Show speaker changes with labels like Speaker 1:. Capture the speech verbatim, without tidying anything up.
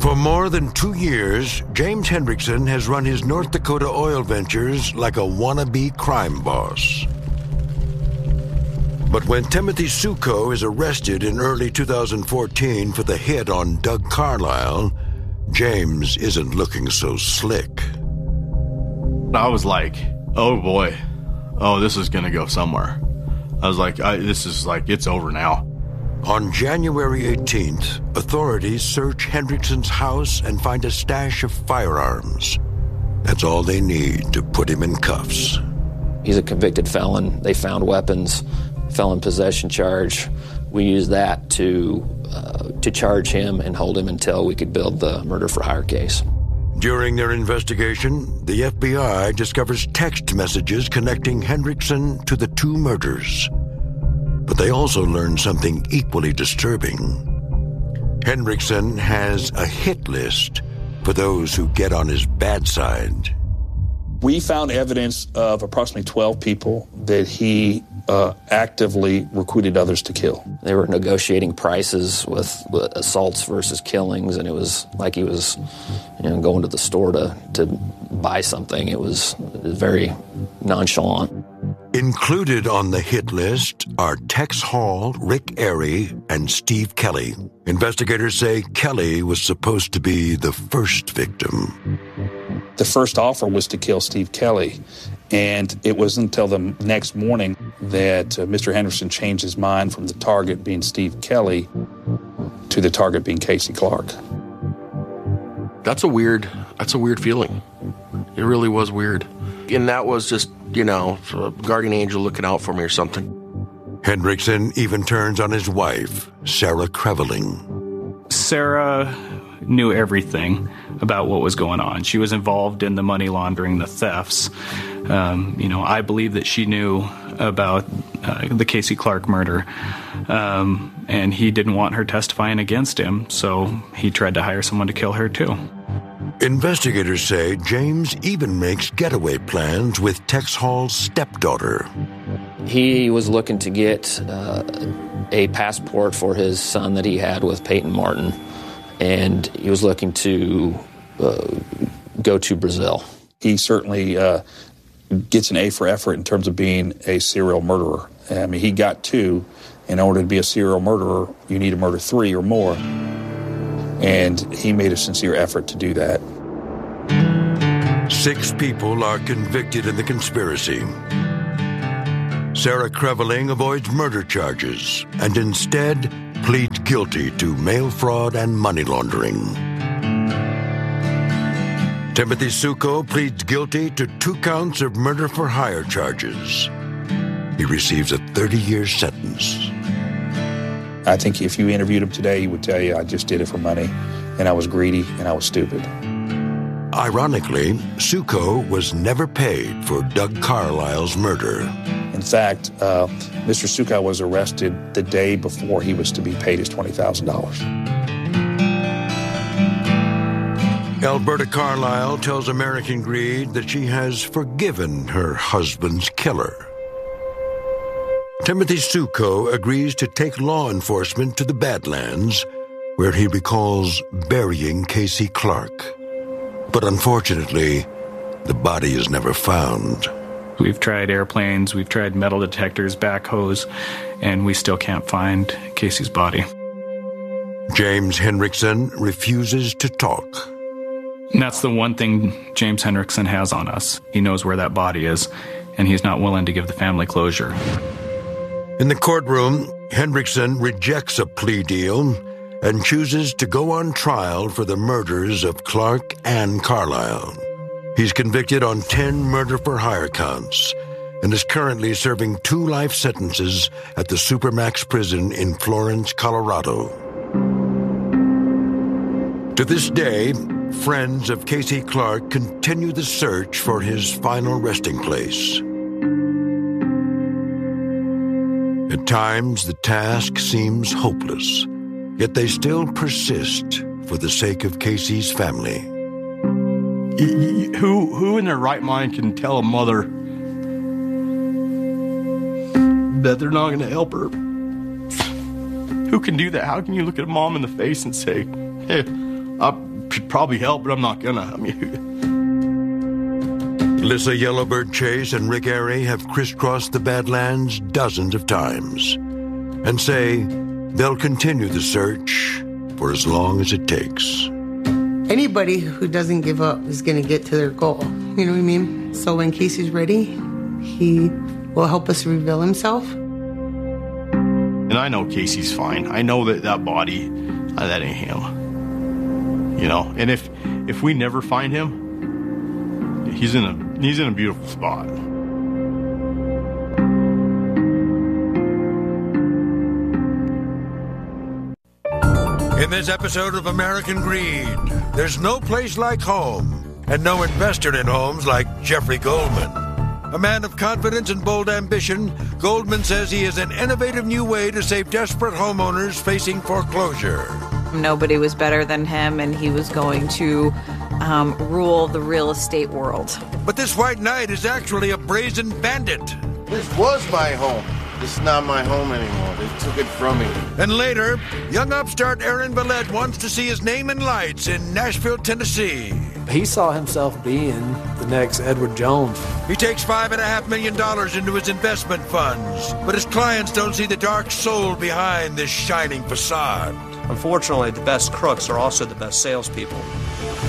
Speaker 1: For more than two years, James Hendrickson has run his North Dakota oil ventures like a wannabe crime boss. But when Timothy Suko is arrested in early two thousand fourteen for the hit on Doug Carlisle, James isn't looking so slick.
Speaker 2: I was like, oh boy, oh, this is going to go somewhere. I was like, I, this is like, it's over now.
Speaker 1: On January eighteenth, authorities search Hendrickson's house and find a stash of firearms. That's all they need to put him in cuffs.
Speaker 3: He's a convicted felon. They found weapons, felon possession charge. We used that to uh, to charge him and hold him until we could build the murder for hire case.
Speaker 1: During their investigation, the F B I discovers text messages connecting Hendrickson to the two murders. But they also learn something equally disturbing. Hendrickson has a hit list for those who get on his bad side.
Speaker 4: We found evidence of approximately twelve people that he uh, actively recruited others to kill.
Speaker 3: They were negotiating prices with, with assaults versus killings, and it was like he was, you know, going to the store to, to buy something. It was, it was very nonchalant.
Speaker 1: Included on the hit list are Tex Hall, Rick Airy, and Steve Kelly. Investigators say Kelly was supposed to be the first victim.
Speaker 4: The first offer was to kill Steve Kelly, and it wasn't until the next morning that uh, Mister Henderson changed his mind from the target being Steve Kelly to the target being Casey Clark.
Speaker 2: That's a weird, that's a weird feeling. It really was weird. And that was just, you know, a guardian angel looking out for me or something.
Speaker 1: Hendrickson even turns on his wife, Sarah Creveling.
Speaker 5: Sarah knew everything about what was going on. She was involved in the money laundering, the thefts. Um, you know, I believe that she knew about uh, the Casey Clark murder, um, and he didn't want her testifying against him, so he tried to hire someone to kill her too.
Speaker 1: Investigators say James even makes getaway plans with Tex Hall's stepdaughter.
Speaker 3: He was looking to get uh, a passport for his son that he had with Peyton Martin, and he was looking to uh, go to Brazil.
Speaker 4: He certainly uh, gets an A for effort in terms of being a serial murderer. I mean, he got two. In order to be a serial murderer, you need to murder three or more. And he made a sincere effort to do that.
Speaker 1: Six people are convicted in the conspiracy. Sarah Creveling avoids murder charges and instead pleads guilty to mail fraud and money laundering. Timothy Suko pleads guilty to two counts of murder for hire charges. He receives a thirty-year sentence.
Speaker 4: I think if you interviewed him today, he would tell you, I just did it for money, and I was greedy, and I was stupid.
Speaker 1: Ironically, Suko was never paid for Doug Carlisle's murder.
Speaker 4: In fact, uh, Mister Suko was arrested the day before he was to be paid his twenty thousand dollars.
Speaker 1: Alberta Carlisle tells American Greed that she has forgiven her husband's killer. Timothy Suko agrees to take law enforcement to the Badlands, where he recalls burying Casey Clark. But unfortunately, the body is never found.
Speaker 5: We've tried airplanes, we've tried metal detectors, backhoes, and we still can't find Casey's body.
Speaker 1: James Hendrickson refuses to talk.
Speaker 5: And that's the one thing James Hendrickson has on us. He knows where that body is, and he's not willing to give the family closure.
Speaker 1: In the courtroom, Hendrickson rejects a plea deal and chooses to go on trial for the murders of Clark and Carlisle. He's convicted on ten murder-for-hire counts and is currently serving two life sentences at the Supermax prison in Florence, Colorado. To this day, friends of Casey Clark continue the search for his final resting place. At times, the task seems hopeless, yet they still persist for the sake of Casey's family.
Speaker 2: Who, who in their right mind can tell a mother that they're not going to help her? Who can do that? How can you look at a mom in the face and say, hey, I,
Speaker 6: should probably help, but I'm not gonna. I mean,
Speaker 1: Lissa Yellowbird Chase and Rick Airy have crisscrossed the Badlands dozens of times and say they'll continue the search for as long as it takes.
Speaker 7: Anybody who doesn't give up is going to get to their goal. You know what I mean? So when Casey's ready, he will help us reveal himself.
Speaker 6: And I know Casey's fine. I know that that body, uh, that ain't him. You know, and if if we never find him, he's in a he's in a beautiful spot.
Speaker 1: In this episode of American Greed, there's no place like home, and no investor in homes like Jeffrey Goldman. A man of confidence and bold ambition, Goldman says he has an innovative new way to save desperate homeowners facing foreclosure.
Speaker 8: Nobody was better than him, and he was going to um, rule the real estate world.
Speaker 1: But this white knight is actually a brazen bandit.
Speaker 9: This was my home. This is not my home anymore. They took it from me.
Speaker 1: And later, young upstart Aaron Bellette wants to see his name in lights in Nashville, Tennessee.
Speaker 10: He saw himself being the next Edward Jones.
Speaker 1: He takes five and a half million dollars into his investment funds, but his clients don't see the dark soul behind this shining facade.
Speaker 11: Unfortunately, the best crooks are also the best salespeople.